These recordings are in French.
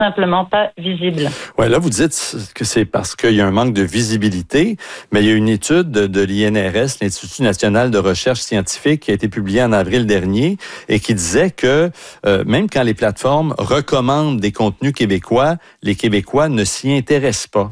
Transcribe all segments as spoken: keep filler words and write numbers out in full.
simplement pas visible. Ouais, là, vous dites que c'est parce qu'il y a un manque de visibilité, mais il y a une étude de, de l'I N R S, l'Institut national de recherche scientifique, qui a été publiée en avril dernier et qui disait que euh, même quand les plateformes recommandent des contenus québécois, les Québécois ne s'y intéressent pas.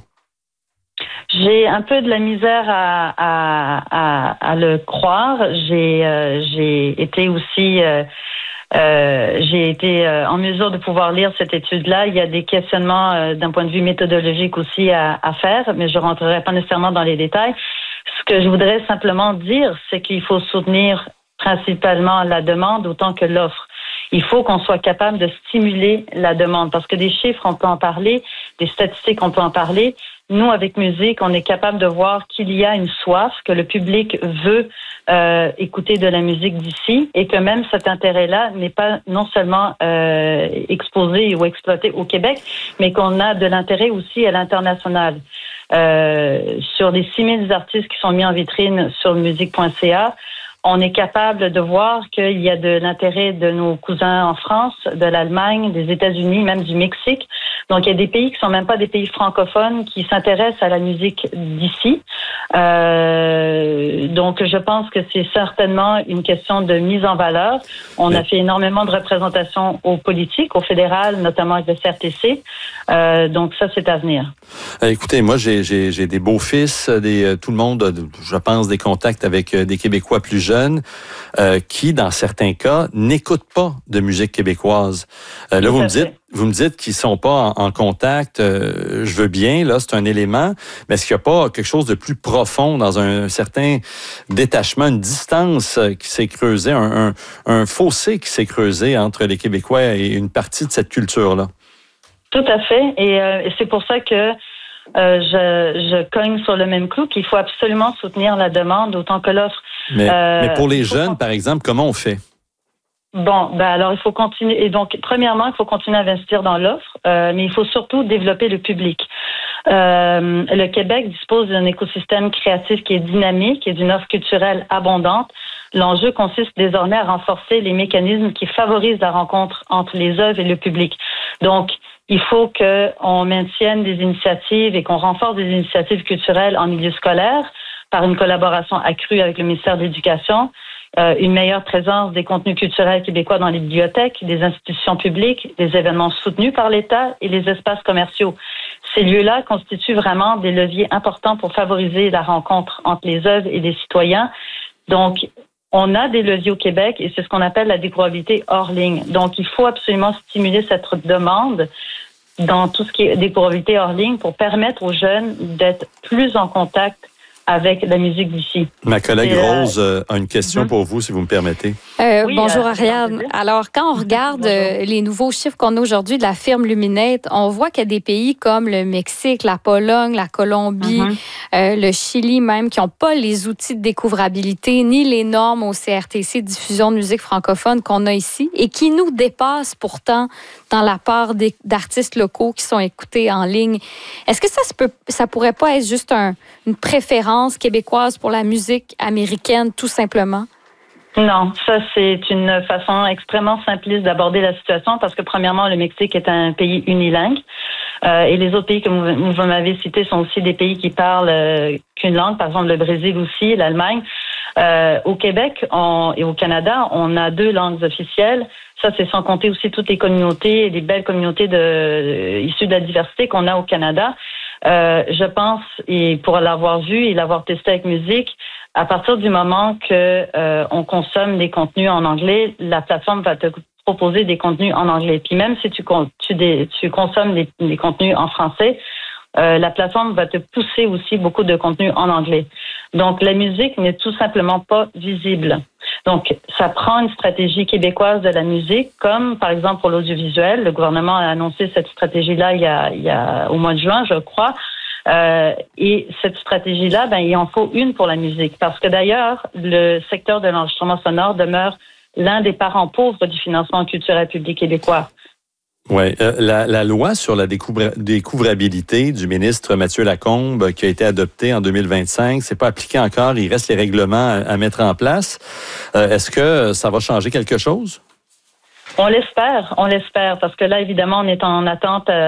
J'ai un peu de la misère à, à, à, à le croire. J'ai, euh, j'ai été aussi... Euh, Euh, j'ai été euh, en mesure de pouvoir lire cette étude-là. Il y a des questionnements euh, d'un point de vue méthodologique aussi à, à faire, mais je ne rentrerai pas nécessairement dans les détails. Ce que je voudrais simplement dire, c'est qu'il faut soutenir principalement la demande autant que l'offre. Il faut qu'on soit capable de stimuler la demande, parce que des chiffres, on peut en parler, des statistiques, on peut en parler. Nous, avec musique, on est capable de voir qu'il y a une soif, que le public veut euh, écouter de la musique d'ici et que même cet intérêt-là n'est pas non seulement euh, exposé ou exploité au Québec, mais qu'on a de l'intérêt aussi à l'international. Euh, sur les six mille artistes qui sont mis en vitrine sur musique point c a, on est capable de voir qu'il y a de l'intérêt de nos cousins en France, de l'Allemagne, des États-Unis, même du Mexique. Donc, il y a des pays qui sont même pas des pays francophones qui s'intéressent à la musique d'ici. Euh, donc, je pense que c'est certainement une question de mise en valeur. On a fait énormément de représentations aux politiques, au fédéral, notamment avec le C R T C. Euh, donc, ça, c'est à venir. Écoutez, moi, j'ai, j'ai, j'ai des beaux-fils, des, tout le monde, je pense, des contacts avec des Québécois plus jeunes euh, qui, dans certains cas, n'écoutent pas de musique québécoise. Euh, là, vous me dites, vous me dites qu'ils sont pas en, en contact. Euh, je veux bien, là, c'est un élément, mais est-ce qu'il n'y a pas quelque chose de plus profond dans un certain détachement, une distance qui s'est creusée, un, un, un fossé qui s'est creusé entre les Québécois et une partie de cette culture-là? Tout à fait, et, euh, et c'est pour ça que Euh, je, je cogne sur le même clou qu'il faut absolument soutenir la demande autant que l'offre. Mais, euh, mais pour les jeunes, qu'on... par exemple, comment on fait? Bon, ben alors il faut continuer. Et donc, premièrement, il faut continuer à investir dans l'offre, euh, mais il faut surtout développer le public. Euh, le Québec dispose d'un écosystème créatif qui est dynamique et d'une offre culturelle abondante. L'enjeu consiste désormais à renforcer les mécanismes qui favorisent la rencontre entre les œuvres et le public. Donc, il faut qu'on maintienne des initiatives et qu'on renforce des initiatives culturelles en milieu scolaire par une collaboration accrue avec le ministère de l'Éducation, euh, une meilleure présence des contenus culturels québécois dans les bibliothèques, des institutions publiques, des événements soutenus par l'État et les espaces commerciaux. Ces lieux-là constituent vraiment des leviers importants pour favoriser la rencontre entre les œuvres et les citoyens. Donc, on a des leviers au Québec et c'est ce qu'on appelle la découvrabilité hors ligne. Donc, il faut absolument stimuler cette demande dans tout ce qui est découvrabilité hors ligne pour permettre aux jeunes d'être plus en contact avec la musique d'ici. Ma collègue Et Rose euh, a une question mm-hmm. pour vous, si vous me permettez. Euh, oui, bonjour euh, Ariane. Alors, quand on regarde euh, les nouveaux chiffres qu'on a aujourd'hui de la firme Luminate, on voit qu'il y a des pays comme le Mexique, la Pologne, la Colombie, mm-hmm. euh, le Chili même, qui n'ont pas les outils de découvrabilité ni les normes au C R T C diffusion de musique francophone qu'on a ici et qui nous dépassent pourtant dans la part des, d'artistes locaux qui sont écoutés en ligne. Est-ce que ça, se peut, ça pourrait pas être juste un, une préférence québécoise pour la musique américaine, tout simplement? Non, ça, c'est une façon extrêmement simpliste d'aborder la situation parce que, premièrement, le Mexique est un pays unilingue euh, et les autres pays que vous, vous m'avez cités sont aussi des pays qui parlent euh, qu'une langue, par exemple le Brésil aussi, l'Allemagne. Euh, au Québec on, et au Canada, on a deux langues officielles. Ça, c'est sans compter aussi toutes les communautés, les belles communautés de, euh, issues de la diversité qu'on a au Canada. Euh, je pense, et pour l'avoir vu et l'avoir testé avec musique, à partir du moment que euh, on consomme des contenus en anglais, la plateforme va te proposer des contenus en anglais. Puis même si tu, tu, des, tu consommes des, des contenus en français, euh, la plateforme va te pousser aussi beaucoup de contenus en anglais. Donc, la musique n'est tout simplement pas visible. Donc, ça prend une stratégie québécoise de la musique, comme par exemple pour l'audiovisuel. Le gouvernement a annoncé cette stratégie-là il y a, il y a au mois de juin, je crois. Euh, et cette stratégie-là, ben, il en faut une pour la musique. Parce que d'ailleurs, le secteur de l'enregistrement sonore demeure l'un des parents pauvres du financement culturel public québécois. Oui, euh, la, la loi sur la découvra- découvrabilité du ministre Mathieu Lacombe qui a été adoptée en deux mille vingt-cinq, c'est pas appliqué encore, il reste les règlements à, à mettre en place. Euh, est-ce que ça va changer quelque chose? On l'espère, on l'espère, parce que là, évidemment, on est en attente